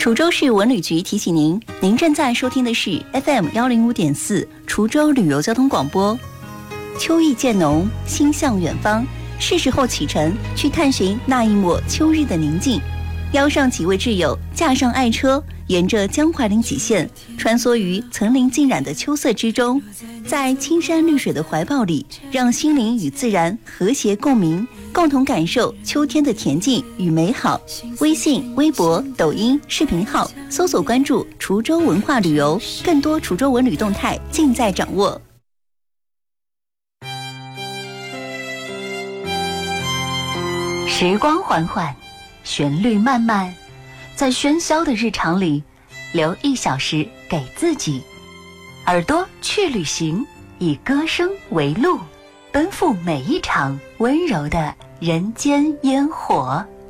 滁州市文旅局提醒您，您正在收听的是 FM105.4 滁州旅游交通广播。秋意渐浓，心向远方，是时候启程去探寻那一抹秋日的宁静。邀上几位挚友，驾上爱车，沿着江淮岭脊线，穿梭于层林尽染的秋色之中，在青山绿水的怀抱里，让心灵与自然和谐共鸣，共同感受秋天的恬静与美好。微信、微博、抖音、视频号搜索关注滁州文化旅游，更多滁州文旅动态尽在掌握。时光缓缓，旋律慢慢，在喧嚣的日常里，留1小时给自己。耳朵去旅行，以歌声为路，奔赴每一场温柔的人间烟火。